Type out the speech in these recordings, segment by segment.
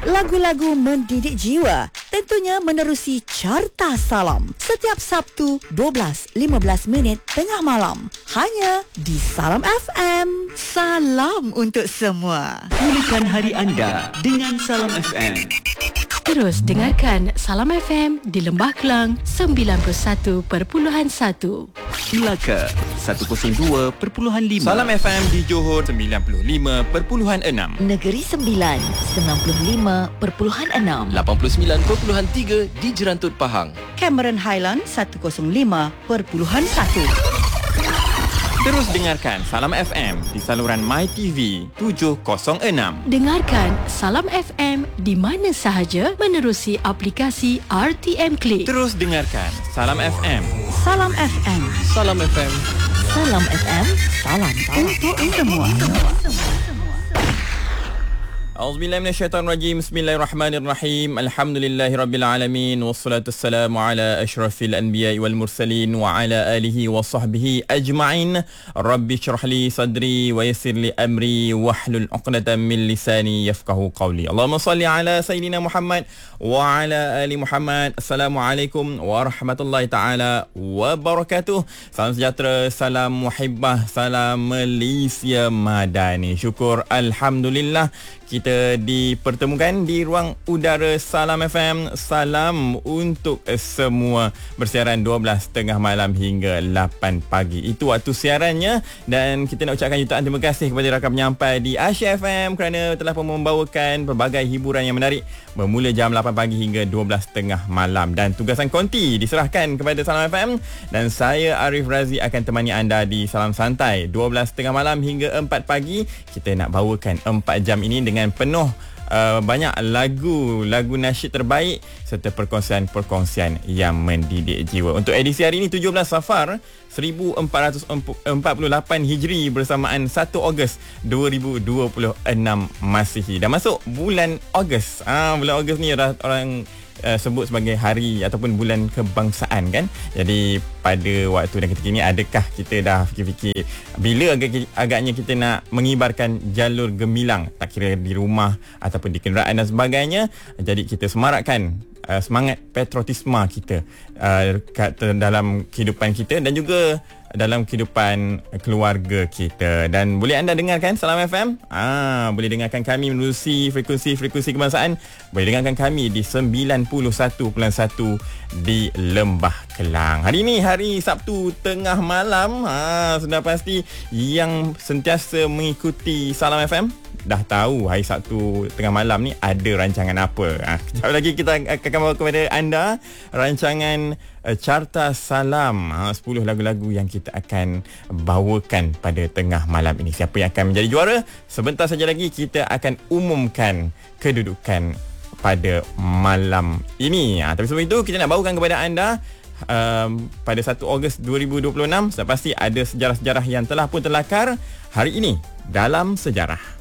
lagu-lagu mendidik jiwa, tentunya menerusi Carta Salam setiap Sabtu 12.15 tengah malam, hanya di Salam FM. Salam untuk semua. Mulakan hari anda dengan Salam FM. Terus dengarkan Salam FM di Lembah Kelang 91.1, Melaka 102.5, Salam FM di Johor 95.6, Negeri Sembilan 95.6, 89.3 di Jerantut Pahang, Cameron Highland 105.1. Terus dengarkan Salam FM di saluran MyTV 706. Dengarkan Salam FM di mana sahaja menerusi aplikasi RTM Click. Terus dengarkan Salam FM. Salam FM. Salam FM. Salam FM. Salam untuk semua. A'udzubillahi minasyaitonirrajim. Bismillahirrahmanirrahim. Alhamdulillahirabbil alamin wassalatu wassalamu ala asyrafil anbiya'i wal mursalin wa ala alihi wa sahbihi ajma'in. Rabbi shrah li sadri wa yassir li amri wahlul 'uqdatam min lisani yafqahu qawli. Allahumma salli ala sayidina Muhammad wa ala ali Muhammad. Assalamualaikum warahmatullahi taala wabarakatuh. Salam sejahtera, salam muhibbah, salam Malaysia Madani. Syukur alhamdulillah kita dipertemukan di ruang udara Salam FM. Salam untuk semua. Bersiaran 12.30 malam hingga 8 pagi. Itu waktu siarannya. Dan kita nak ucapkan jutaan terima kasih kepada rakan penyampai di Asia FM kerana telah membawakan pelbagai hiburan yang menarik bermula jam 8 pagi hingga 12.30 malam. Dan tugasan konti diserahkan kepada Salam FM. Dan saya Arif Razi akan temani anda di Salam Santai 12.30 malam hingga 4 pagi. Kita nak bawakan 4 jam ini dengan penuh banyak lagu nasyid terbaik serta perkongsian-perkongsian yang mendidik jiwa. Untuk edisi hari ini 17 Safar 1448 Hijri bersamaan 1 Ogos 2026 Masihi. Dah masuk bulan Ogos. Bulan Ogos ni orang sebut sebagai hari ataupun bulan kebangsaan kan. Jadi pada waktu dan ketika ini, adakah kita dah fikir-fikir bila agaknya kita nak mengibarkan jalur gemilang, tak kira di rumah ataupun di kenderaan dan sebagainya. Jadi kita semarakkan semangat patriotisme kita dalam kehidupan kita dan juga dalam kehidupan keluarga kita. Dan boleh anda dengarkan Salam FM, boleh dengarkan kami menerusi frekuensi kebangsaan. Boleh dengarkan kami di 91.1 di Lembah Kelang. Hari ini hari Sabtu tengah malam. Sudah pasti yang sentiasa mengikuti Salam FM dah tahu hari Sabtu tengah malam ni ada rancangan apa. Sekejap lagi kita akan bawa kepada anda rancangan Carta Salam, 10 lagu-lagu yang kita akan bawakan pada tengah malam ini. Siapa yang akan menjadi juara? Sebentar saja lagi kita akan umumkan kedudukan pada malam ini. Tapi sebelum itu kita nak bawakan kepada anda pada 1 Ogos 2026. Sudah pasti ada sejarah-sejarah yang telah pun terlakar hari ini dalam sejarah.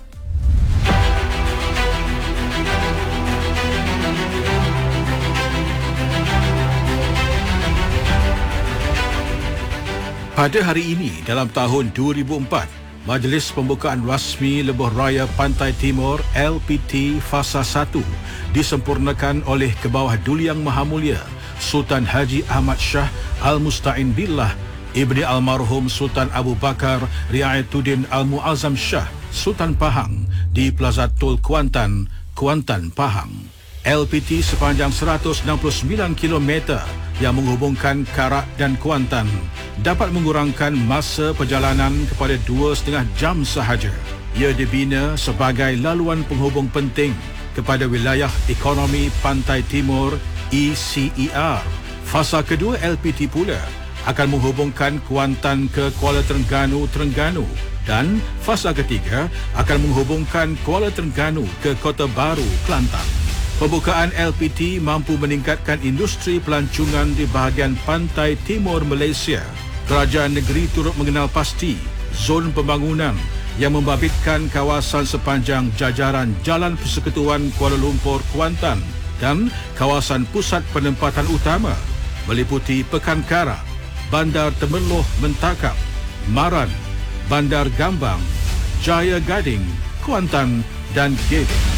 Pada hari ini dalam tahun 2004, Majlis Pembukaan Rasmi Lebuh Raya Pantai Timur LPT Fasa 1 disempurnakan oleh Kebawah Duli Yang Maha Mulia Sultan Haji Ahmad Shah Al-Musta'in Billah Ibni Almarhum Sultan Abu Bakar Riayatuddin Al-Muazzam Shah Sultan Pahang di Plaza Tol Kuantan, Kuantan, Pahang. LPT sepanjang 169 km yang menghubungkan Karak dan Kuantan dapat mengurangkan masa perjalanan kepada 2,5 jam sahaja. Ia dibina sebagai laluan penghubung penting kepada wilayah ekonomi Pantai Timur ECER. Fasa kedua LPT pula akan menghubungkan Kuantan ke Kuala Terengganu, Terengganu, dan fasa ketiga akan menghubungkan Kuala Terengganu ke Kota Baru, Kelantan. Pembukaan LPT mampu meningkatkan industri pelancongan di bahagian pantai timur Malaysia. Kerajaan negeri turut mengenal pasti zon pembangunan yang membabitkan kawasan sepanjang jajaran Jalan Persekutuan Kuala Lumpur Kuantan dan kawasan pusat penempatan utama meliputi Pekan Karak, Bandar Temerloh Mentakap, Maran, Bandar Gambang, Jaya Gading, Kuantan dan Gebeng.